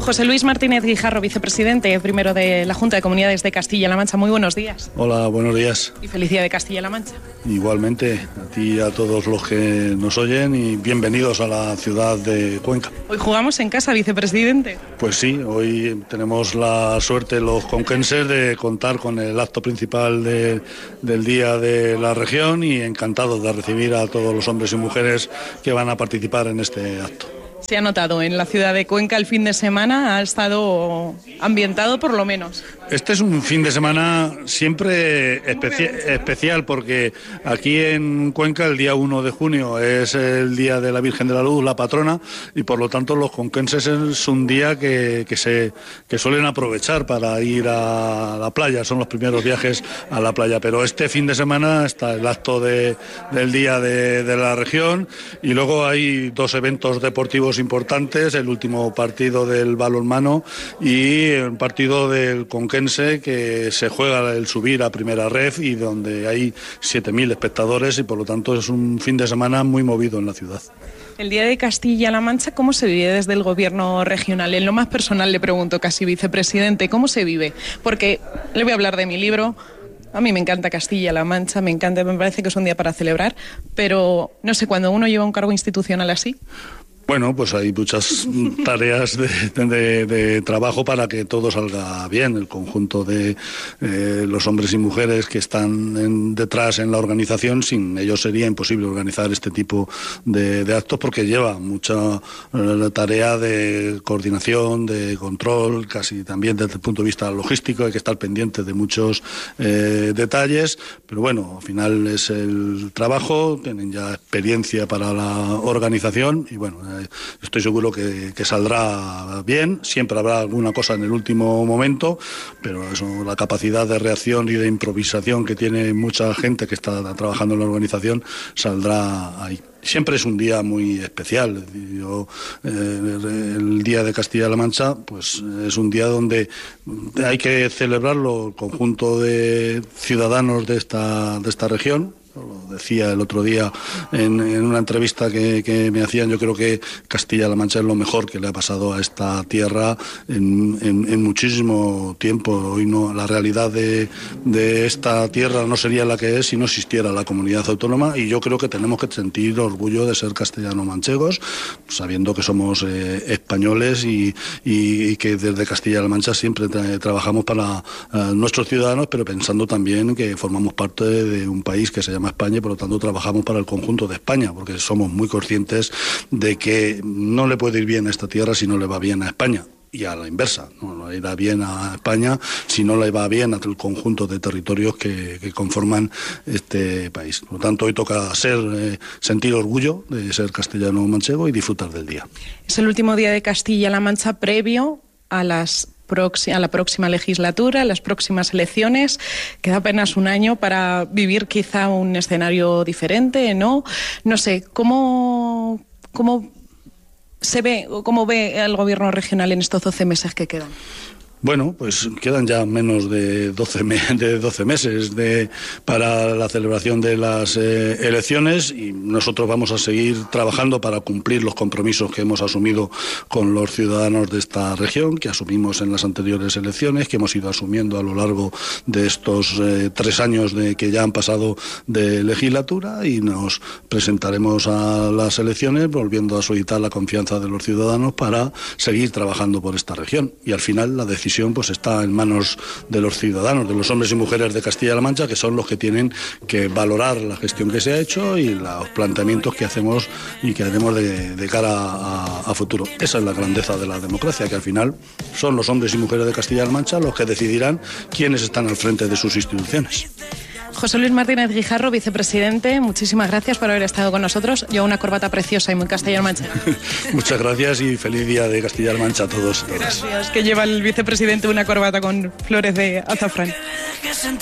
José Luis Martínez Guijarro, vicepresidente primero de la Junta de Comunidades de Castilla-La Mancha. Muy buenos días. Hola, buenos días. Y feliz día de Castilla-La Mancha. Igualmente, a ti y a todos los que nos oyen, y bienvenidos a la ciudad de Cuenca. Hoy jugamos en casa, vicepresidente. Pues sí, hoy tenemos la suerte los conquenses de contar con el acto principal del Día de la Región, y encantados de recibir a todos los hombres y mujeres que van a participar en este acto. Se ha notado en la ciudad de Cuenca el fin de semana, ha estado ambientado por lo menos. Este es un fin de semana siempre especial, porque aquí en Cuenca el día 1 de junio es el Día de la Virgen de la Luz, la patrona, y por lo tanto los conquenses es un día que suelen aprovechar para ir a la playa, son los primeros viajes a la playa. Pero este fin de semana está el acto del Día de la Región, y luego hay dos eventos deportivos importantes: el último partido del balonmano y el partido del conquense, que se juega el subir a primera ref, y donde hay 7.000 espectadores, y por lo tanto es un fin de semana muy movido en la ciudad. El Día de Castilla-La Mancha, ¿cómo se vive desde el gobierno regional? En lo más personal le pregunto, casi vicepresidente, ¿cómo se vive? Porque le voy a hablar de mi libro. A mí me encanta Castilla-La Mancha, me parece que es un día para celebrar, pero no sé, cuando uno lleva un cargo institucional así... Bueno, pues hay muchas tareas de trabajo para que todo salga bien. El conjunto de los hombres y mujeres que están detrás en la organización, sin ellos sería imposible organizar este tipo de actos, porque lleva mucha tarea de coordinación, de control, casi también desde el punto de vista logístico. Hay que estar pendiente de muchos detalles, pero bueno, al final es el trabajo, tienen ya experiencia para la organización, y bueno, estoy seguro que saldrá bien. Siempre habrá alguna cosa en el último momento, pero eso, la capacidad de reacción y de improvisación que tiene mucha gente que está trabajando en la organización, saldrá ahí. Siempre es un día muy especial. El Día de Castilla-La Mancha, pues es un día donde hay que celebrarlo el conjunto de ciudadanos de esta región. Lo decía el otro día en una entrevista que me hacían. Yo creo que Castilla-La Mancha es lo mejor que le ha pasado a esta tierra en muchísimo tiempo. Hoy no, la realidad de esta tierra no sería la que es si no existiera la comunidad autónoma, y yo creo que tenemos que sentir orgullo de ser castellano-manchegos, sabiendo que somos españoles, y que desde Castilla-La Mancha siempre trabajamos para nuestros ciudadanos, pero pensando también que formamos parte de un país que se llama España, y por lo tanto trabajamos para el conjunto de España, porque somos muy conscientes de que no le puede ir bien a esta tierra si no le va bien a España, y a la inversa, no le irá bien a España si no le va bien al conjunto de territorios que conforman este país. Por lo tanto, hoy toca sentir orgullo de ser castellano-manchego y disfrutar del día. Es el último día de Castilla-La Mancha previo a la próxima legislatura, a las próximas elecciones. Queda apenas un año para vivir quizá un escenario diferente, ¿no? No sé, ¿cómo se ve o cómo ve el gobierno regional en estos 12 meses que quedan? Bueno, pues quedan ya menos de 12 meses para la celebración de las elecciones, y nosotros vamos a seguir trabajando para cumplir los compromisos que hemos asumido con los ciudadanos de esta región, que asumimos en las anteriores elecciones, que hemos ido asumiendo a lo largo de estos 3 años que ya han pasado de legislatura, y nos presentaremos a las elecciones volviendo a solicitar la confianza de los ciudadanos para seguir trabajando por esta región. Y al final la decisión pues está en manos de los ciudadanos, de los hombres y mujeres de Castilla-La Mancha, que son los que tienen que valorar la gestión que se ha hecho y los planteamientos que hacemos y que haremos de cara a futuro. Esa es la grandeza de la democracia, que al final son los hombres y mujeres de Castilla-La Mancha los que decidirán quiénes están al frente de sus instituciones. José Luis Martínez Guijarro, vicepresidente, muchísimas gracias por haber estado con nosotros. Lleva una corbata preciosa y muy Castilla-La Mancha. Muchas gracias y feliz día de Castilla-La Mancha a todos y todas. Gracias, que lleva el vicepresidente una corbata con flores de azafrán.